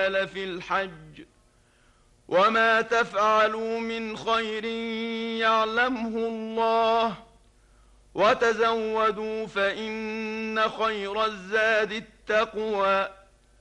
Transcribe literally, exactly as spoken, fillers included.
قال في الحج: وما تفعلوا من خير يعلمه الله، وتزودوا فإن خير الزاد التقوى،